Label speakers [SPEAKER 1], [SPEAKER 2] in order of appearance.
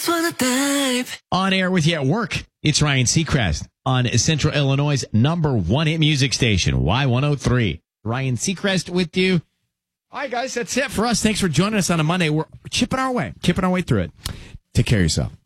[SPEAKER 1] On air with you at work, it's Ryan Seacrest on Central Illinois' #1 hit music station, Y103. Ryan Seacrest with you. All right, guys, that's it for us. Thanks for joining us on a Monday. We're chipping our way through it. Take care of yourself.